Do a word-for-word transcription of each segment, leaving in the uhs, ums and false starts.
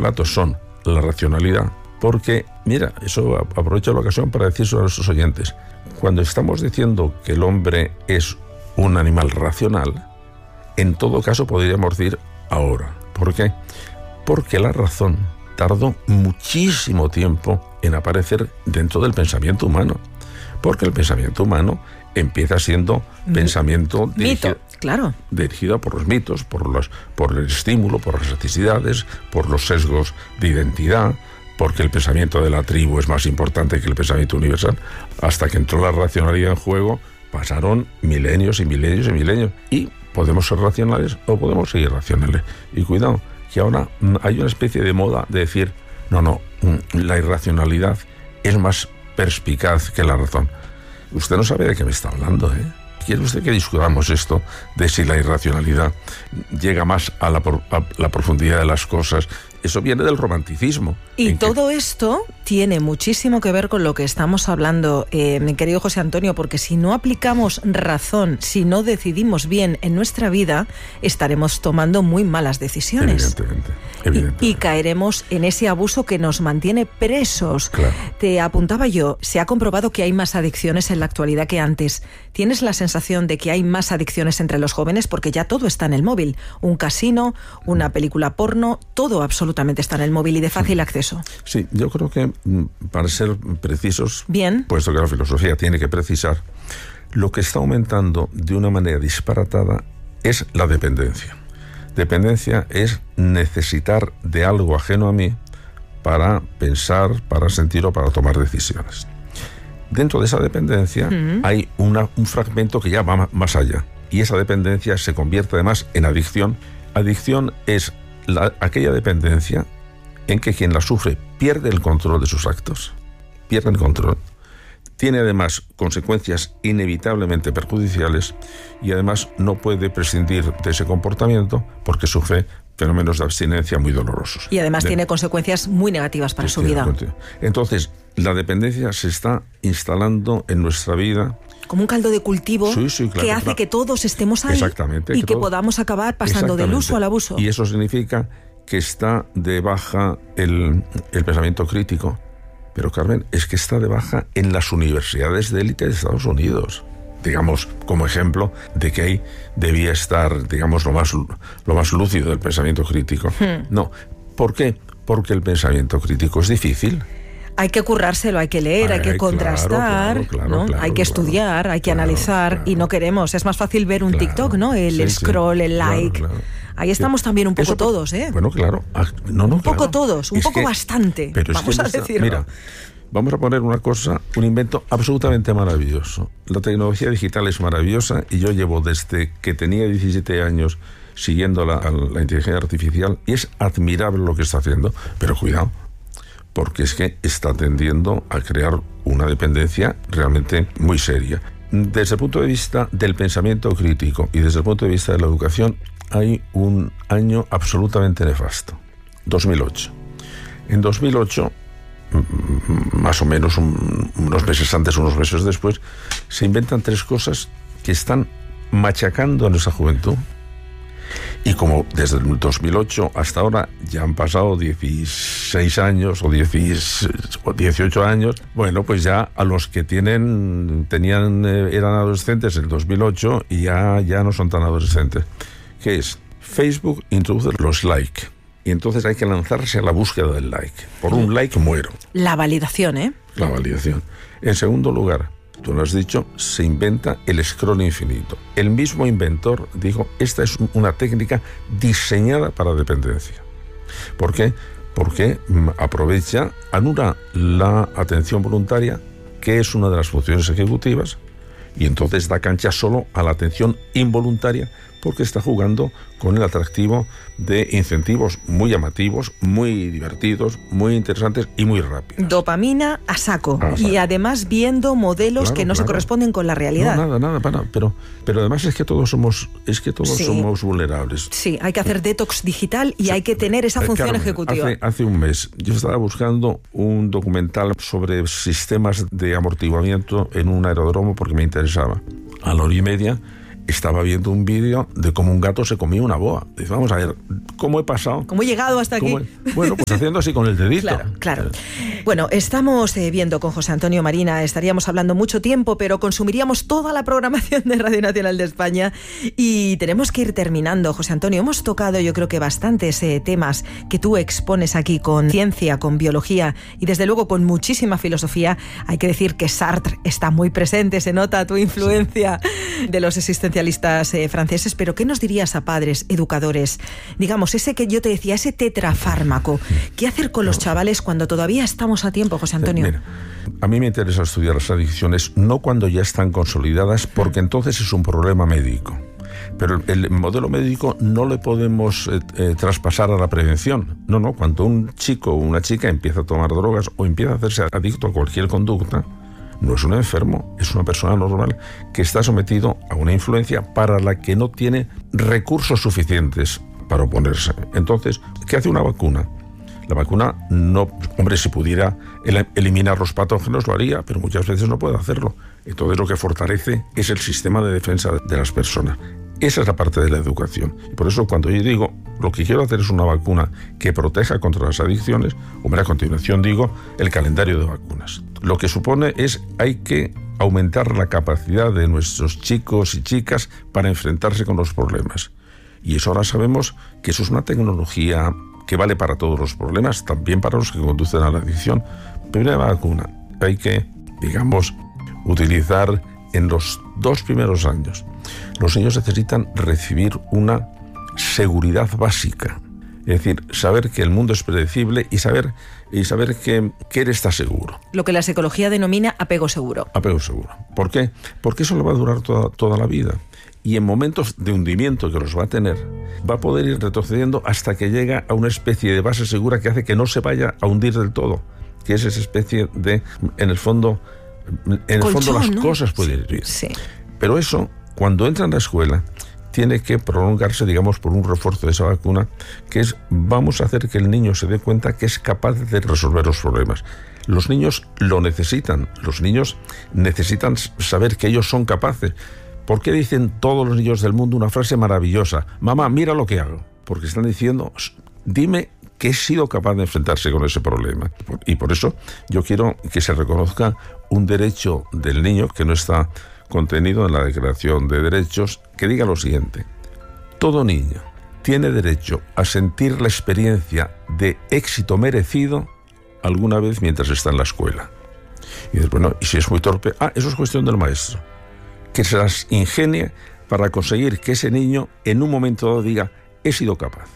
relatos son la racionalidad, porque, mira, eso aprovecho la ocasión para decirlo a nuestros oyentes. Cuando estamos diciendo que el hombre es un animal racional, en todo caso podríamos decir ahora. ¿Por qué? Porque la razón tardó muchísimo tiempo en aparecer dentro del pensamiento humano. Porque el pensamiento humano empieza siendo Mi, pensamiento dirigido, mito, claro. dirigido por los mitos, por, los, por el estímulo, por las necesidades, por los sesgos de identidad, porque el pensamiento de la tribu es más importante que el pensamiento universal. Hasta que entró la racionalidad en juego, pasaron milenios y milenios y milenios. Y podemos ser racionales o podemos ser irracionales. Y cuidado, que ahora hay una especie de moda de decir, no, no, la irracionalidad es más perspicaz que la razón. Usted no sabe de qué me está hablando, ¿eh? ¿Quiere usted que discutamos esto de si la irracionalidad llega más a la, a la profundidad de las cosas? Eso viene del romanticismo. Y todo que... esto tiene muchísimo que ver con lo que estamos hablando, eh, mi querido José Antonio, porque si no aplicamos razón, si no decidimos bien en nuestra vida, estaremos tomando muy malas decisiones. Evidentemente. evidentemente. Y, y caeremos en ese abuso que nos mantiene presos. Claro. Te apuntaba yo, se ha comprobado que hay más adicciones en la actualidad que antes. ¿Tienes la sensación de que hay más adicciones entre los jóvenes? Porque ya todo está en el móvil. Un casino, una película porno, todo absolutamente está en el móvil y de fácil acceso. Sí, yo creo que para ser precisos, bien, puesto que la filosofía tiene que precisar, lo que está aumentando de una manera disparatada es la dependencia. Dependencia es necesitar de algo ajeno a mí para pensar, para sentir o para tomar decisiones. Dentro de esa dependencia uh-huh. hay una, un fragmento que ya va más allá, y esa dependencia se convierte además en adicción. Adicción es la, aquella dependencia en que quien la sufre pierde el control de sus actos, pierde el control. Tiene además consecuencias inevitablemente perjudiciales y además no puede prescindir de ese comportamiento porque sufre fenómenos de abstinencia muy dolorosos. Y además de, tiene consecuencias muy negativas para su vida. Entonces, la dependencia se está instalando en nuestra vida como un caldo de cultivo sí, sí, claro, que hace claro. que todos estemos ahí Exactamente, y que, que todo... podamos acabar pasando del uso al abuso. Y eso significa que está de baja el, el pensamiento crítico. Pero, Carmen, es que está de baja en las universidades de élite de Estados Unidos. Digamos, como ejemplo de que ahí debía estar, digamos, lo más, lo más lúcido del pensamiento crítico. Hmm. No. ¿Por qué? Porque el pensamiento crítico es difícil. Hay que currárselo, hay que leer, Ay, hay que contrastar, claro, claro, ¿no? claro, hay que estudiar, claro, hay que claro, analizar claro. y no queremos. Es más fácil ver un claro, TikTok, ¿no? El sí, scroll, sí, el like. Claro, claro. Ahí estamos también un poco Eso, todos, ¿eh? Bueno, claro. No, no, un poco claro. todos, un es poco que, bastante. Pero Vamos es que a está, decirlo. Mira, vamos a poner una cosa, un invento absolutamente maravilloso. La tecnología digital es maravillosa y yo llevo desde que tenía diecisiete años siguiendo la, la inteligencia artificial y es admirable lo que está haciendo. Pero cuidado, porque es que está tendiendo a crear una dependencia realmente muy seria. Desde el punto de vista del pensamiento crítico y desde el punto de vista de la educación, hay un año absolutamente nefasto, dos mil ocho. En dos mil ocho, más o menos un, unos meses antes, unos meses después, se inventan tres cosas que están machacando a nuestra juventud. Y como desde el dos mil ocho hasta ahora ya han pasado dieciséis años o dieciocho años, bueno, pues ya a los que tienen tenían eran adolescentes en el dos mil ocho y ya, ya no son tan adolescentes. ¿Qué es? Facebook introduce los like. Y entonces hay que lanzarse a la búsqueda del like. Por un like muero. La validación, ¿eh? La validación. En segundo lugar, tú lo has dicho, se inventa el scroll infinito. El mismo inventor dijo, esta es una técnica diseñada para dependencia. ¿Por qué? Porque aprovecha, anula la atención voluntaria, que es una de las funciones ejecutivas, y entonces da cancha solo a la atención involuntaria, porque está jugando con el atractivo de incentivos muy llamativos, muy divertidos, muy interesantes y muy rápidos. Dopamina a saco. Ah, y además viendo modelos claro, que no claro. se corresponden con la realidad. No, nada, nada, para. Pero, pero además es que todos somos, es que todos sí. somos vulnerables. Sí, hay que hacer detox digital y sí. hay que tener esa función Carmen, ejecutiva. Hace, hace un mes yo estaba buscando un documental sobre sistemas de amortiguamiento en un aeródromo porque me interesaba. A la hora y media estaba viendo un vídeo de cómo un gato se comía una boa. Dice, vamos a ver, ¿cómo he pasado? ¿Cómo he llegado hasta aquí? He... Bueno, pues haciendo así con el dedito. Claro, claro. Bueno, estamos eh, viendo con José Antonio Marina, estaríamos hablando mucho tiempo, pero consumiríamos toda la programación de Radio Nacional de España y tenemos que ir terminando. José Antonio, hemos tocado yo creo que bastantes eh, temas que tú expones aquí con ciencia, con biología y desde luego con muchísima filosofía. Hay que decir que Sartre está muy presente, se nota tu influencia sí. de los existencialistas eh, franceses, pero ¿qué nos dirías a padres, educadores? Digamos, ese que yo te decía, ese tetrafármaco, ¿qué hacer con los chavales cuando todavía estamos a tiempo, José Antonio? Mira, a mí me interesa estudiar las adicciones no cuando ya están consolidadas, porque entonces es un problema médico. Pero el, el modelo médico no le podemos eh, eh, traspasar a la prevención. No, no, cuando un chico o una chica empieza a tomar drogas o empieza a hacerse adicto a cualquier conducta, no es un enfermo, es una persona normal que está sometido a una influencia para la que no tiene recursos suficientes para oponerse. Entonces, ¿qué hace una vacuna? La vacuna no, hombre, si pudiera eliminar los patógenos lo haría, pero muchas veces no puede hacerlo. Entonces lo que fortalece es el sistema de defensa de las personas. Esa es la parte de la educación. Y por eso cuando yo digo, lo que quiero hacer es una vacuna que proteja contra las adicciones, hombre, a continuación digo el calendario de vacunas. Lo que supone es, hay que aumentar la capacidad de nuestros chicos y chicas para enfrentarse con los problemas. Y eso ahora sabemos que eso es una tecnología que vale para todos los problemas, también para los que conducen a la adicción. Primera vacuna, hay que, digamos, utilizar en los dos primeros años. Los niños necesitan recibir una seguridad básica, es decir, saber que el mundo es predecible y saber, y saber que, que él está seguro. Lo que la psicología denomina apego seguro. Apego seguro. ¿Por qué? Porque eso le va a durar toda, toda la vida. Y en momentos de hundimiento que los va a tener, va a poder ir retrocediendo hasta que llega a una especie de base segura que hace que no se vaya a hundir del todo, que es esa especie de, en el fondo, en el Colchón, fondo las ¿no? cosas pueden ir bien. Sí. Pero eso, cuando entra en la escuela, tiene que prolongarse, digamos, por un refuerzo de esa vacuna, que es, vamos a hacer que el niño se dé cuenta que es capaz de resolver los problemas. Los niños lo necesitan, los niños necesitan saber que ellos son capaces. ¿Por qué dicen todos los niños del mundo una frase maravillosa? Mamá, mira lo que hago. Porque están diciendo, dime que he sido capaz de enfrentarse con ese problema. Y por eso yo quiero que se reconozca un derecho del niño que no está contenido en la Declaración de Derechos, que diga lo siguiente: todo niño tiene derecho a sentir la experiencia de éxito merecido alguna vez mientras está en la escuela. Y dices, bueno, y si es muy torpe, ah, eso es cuestión del maestro, que se las ingenie para conseguir que ese niño en un momento dado diga, he sido capaz.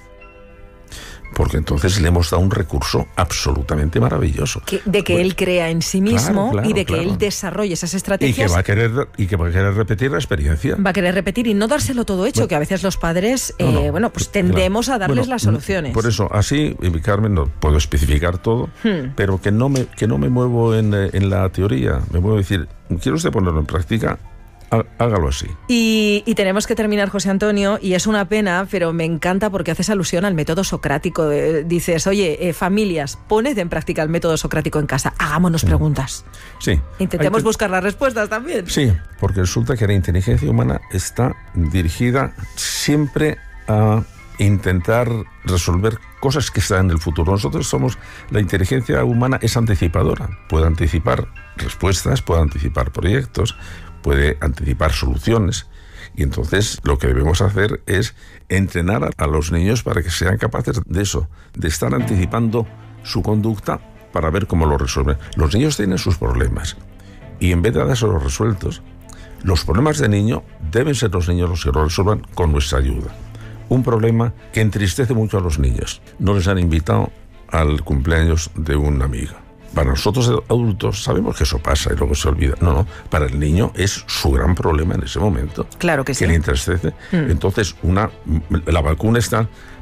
Porque entonces le hemos dado un recurso absolutamente maravilloso. Que, de que pues, él crea en sí mismo, claro, claro, y de que claro. él desarrolle esas estrategias. Y que, va a querer, y que va a querer repetir la experiencia. Va a querer repetir y no dárselo todo hecho, bueno, que a veces los padres, eh, no, no, bueno, pues tendemos claro. a darles bueno, las soluciones. Por eso, así, Carmen, no puedo especificar todo, hmm. pero que no me, que no me muevo en, en la teoría. Me muevo a decir, ¿quiere usted ponerlo en práctica? Hágalo así. Y, y tenemos que terminar, José Antonio, y es una pena, pero me encanta porque haces alusión al método socrático. Eh, dices, oye, eh, familias, poned en práctica el método socrático en casa, hagámonos preguntas. Sí. Intentemos que... buscar las respuestas también. Sí, porque resulta que la inteligencia humana está dirigida siempre a intentar resolver cosas que están en el futuro. Nosotros somos, la inteligencia humana es anticipadora, puede anticipar respuestas, puede anticipar proyectos, puede anticipar soluciones. Y entonces lo que debemos hacer es entrenar a, a los niños para que sean capaces de eso, de estar anticipando su conducta para ver cómo lo resuelven. Los niños tienen sus problemas y en vez de dárselos resueltos, los problemas de niño deben ser los niños los que lo resuelvan con nuestra ayuda. Un problema que entristece mucho a los niños. No les han invitado al cumpleaños de un amigo. Para nosotros adultos sabemos que eso pasa y luego se olvida. No, no, para el niño es su gran problema en ese momento. Claro que, que sí. Que le entristece. Mm. Entonces, una, la vacuna está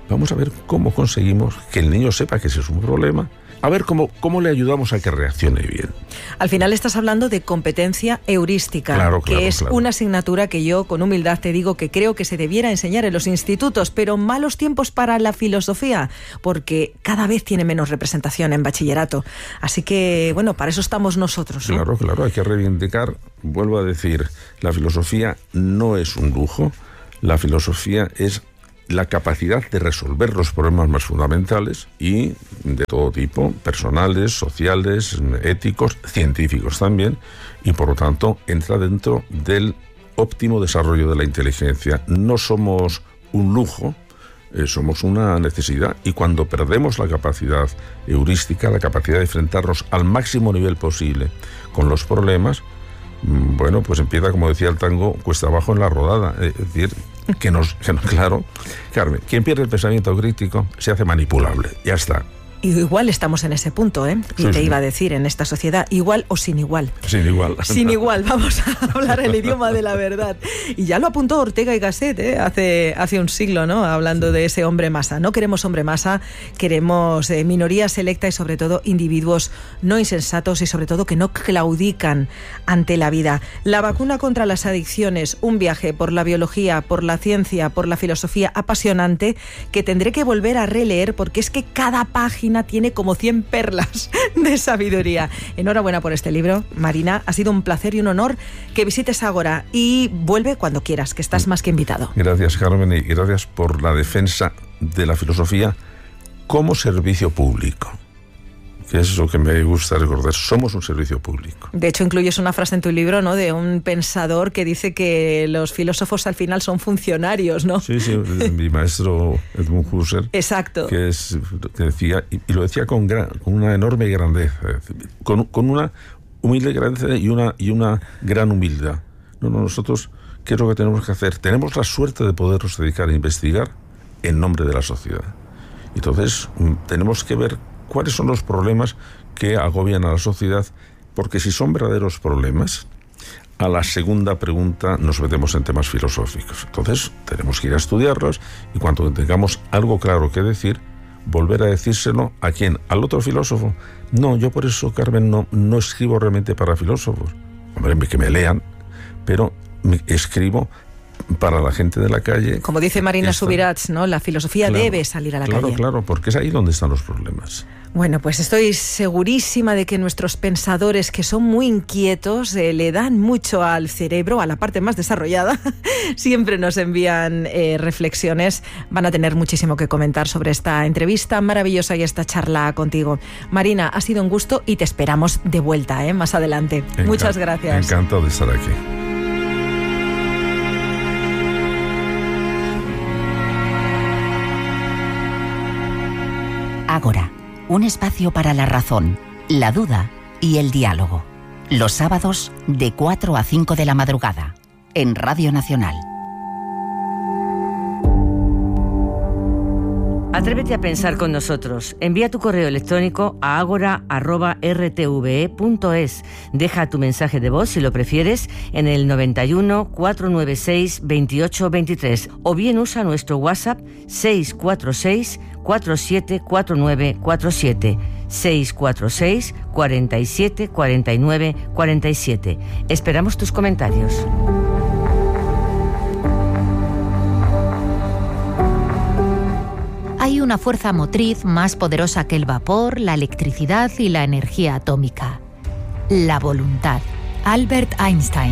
vamos a ver cómo conseguimos que el niño sepa que ese es un problema, a ver cómo, cómo le ayudamos a que reaccione bien. Al final estás hablando de competencia heurística, claro, claro, que es claro. una asignatura que yo con humildad te digo que creo que se debiera enseñar en los institutos, pero malos tiempos para la filosofía, porque cada vez tiene menos representación en bachillerato. Así que, bueno, para eso estamos nosotros, ¿no? Claro, claro, hay que reivindicar, vuelvo a decir, la filosofía no es un lujo, la filosofía es la capacidad de resolver los problemas más fundamentales y de todo tipo, personales, sociales, éticos, científicos también, y por lo tanto entra dentro del óptimo desarrollo de la inteligencia. No somos un lujo, eh, somos una necesidad, y cuando perdemos la capacidad heurística, la capacidad de enfrentarnos al máximo nivel posible con los problemas, bueno, pues empieza, como decía el tango, cuesta abajo en la rodada. Es decir, que nos, que nos, claro, Carmen, quien pierde el pensamiento crítico se hace manipulable, ya está. Y igual estamos en ese punto, ¿eh? Y sí, te sí. iba a decir, en esta sociedad, igual o sin igual. Sin igual. Sin igual, vamos a hablar el idioma de la verdad. Y ya lo apuntó Ortega y Gasset, ¿eh? hace, hace un siglo, ¿no? Hablando de ese hombre masa. No queremos hombre masa, queremos eh, minoría selecta y sobre todo individuos no insensatos y sobre todo que no claudican ante la vida. La vacuna contra las adicciones, un viaje por la biología, por la ciencia, por la filosofía apasionante que tendré que volver a releer porque es que cada página tiene como cien perlas de sabiduría. Enhorabuena por este libro, Marina. Ha sido un placer y un honor que visites Ágora y vuelve cuando quieras, que estás más que invitado. Gracias, Carmen, y gracias por la defensa de la filosofía como servicio público. Que es lo que me gusta recordar. Somos un servicio público. De hecho, incluyes una frase en tu libro, ¿no?, de un pensador que dice que los filósofos al final son funcionarios, ¿no? Sí, sí, mi maestro Edmund Husserl. Exacto. Que, es, que decía, y, y lo decía con, gran, con una enorme grandeza, con, con una humilde grandeza y una, y una gran humildad. No, no, nosotros, ¿qué es lo que tenemos que hacer? Tenemos la suerte de podernos dedicar a investigar en nombre de la sociedad. Entonces, tenemos que ver cuáles son los problemas que agobian a la sociedad, porque si son verdaderos problemas, a la segunda pregunta nos metemos en temas filosóficos. Entonces tenemos que ir a estudiarlos y cuando tengamos algo claro que decir, volver a decírselo ¿a quién? ¿Al otro filósofo? No, yo por eso, Carmen, no, no escribo realmente para filósofos. Hombre, que me lean, pero me escribo para la gente de la calle. Como dice Marina Subirats, ¿no? La filosofía claro, debe salir a la claro, calle. Claro, claro, porque es ahí donde están los problemas. Bueno, pues estoy segurísima de que nuestros pensadores, que son muy inquietos, eh, le dan mucho al cerebro, a la parte más desarrollada, siempre nos envían eh, reflexiones. Van a tener muchísimo que comentar sobre esta entrevista maravillosa y esta charla contigo. Marina, ha sido un gusto y te esperamos de vuelta, ¿eh? Más adelante. Encan- Muchas gracias. Encantado de estar aquí. Ágora, un espacio para la razón, la duda y el diálogo. Los sábados de cuatro a cinco de la madrugada, en Radio Nacional. Atrévete a pensar con nosotros. Envía tu correo electrónico a agora arroba r t v e punto es. Deja tu mensaje de voz, si lo prefieres, en el noventa y uno, cuatrocientos noventa y seis, veintiocho veintitrés o bien usa nuestro WhatsApp seis cuatro seis, cuatro siete cuatro nueve cuatro siete. seis cuatro seis, cuatro siete cuatro nueve cuatro siete. Esperamos tus comentarios. Hay una fuerza motriz más poderosa que el vapor, la electricidad y la energía atómica. La voluntad. Albert Einstein.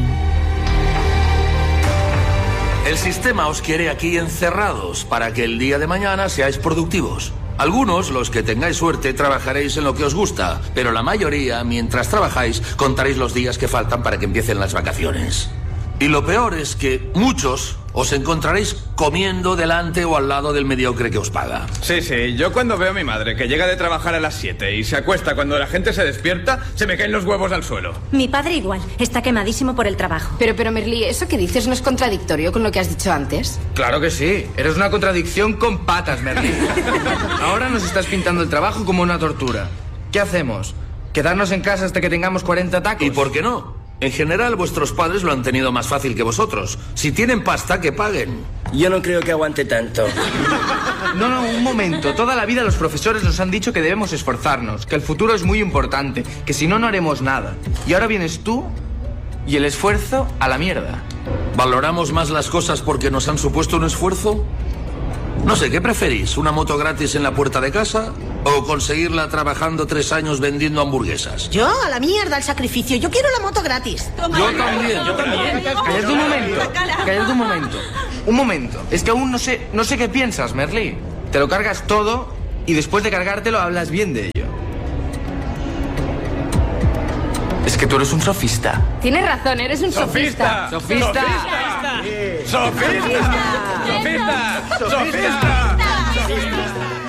El sistema os quiere aquí encerrados para que el día de mañana seáis productivos. Algunos, los que tengáis suerte, trabajaréis en lo que os gusta, pero la mayoría, mientras trabajáis, contaréis los días que faltan para que empiecen las vacaciones. Y lo peor es que muchos os encontraréis comiendo delante o al lado del mediocre que os paga. Sí, sí, yo cuando veo a mi madre que llega de trabajar a las siete y se acuesta cuando la gente se despierta, se me caen los huevos al suelo. Mi padre igual, está quemadísimo por el trabajo. Pero, pero Merlí, ¿eso que dices no es contradictorio con lo que has dicho antes? Claro que sí, eres una contradicción con patas, Merlí. Ahora nos estás pintando el trabajo como una tortura. ¿Qué hacemos? ¿Quedarnos en casa hasta que tengamos cuarenta tacos? ¿Y por qué no? En general, vuestros padres lo han tenido más fácil que vosotros. Si tienen pasta, que paguen. Yo no creo que aguante tanto. No, no, un momento. Toda la vida los profesores nos han dicho que debemos esforzarnos, que el futuro es muy importante, que si no, no haremos nada. Y ahora vienes tú y el esfuerzo a la mierda. ¿Valoramos más las cosas porque nos han supuesto un esfuerzo? No sé, ¿qué preferís? ¿Una moto gratis en la puerta de casa? ¿O conseguirla trabajando tres años vendiendo hamburguesas? Yo, a la mierda, el sacrificio. Yo quiero la moto gratis. Toma, yo también, yo también. Callad un momento, callad un momento. Un momento. Es que aún no sé, no sé qué piensas, Merly. Te lo cargas todo y después de cargártelo hablas bien de ello. Es que tú eres un sofista. Tienes razón, eres un sofista. Sofista. Sofista. Sofista. Sofista. Sofista. Sofista.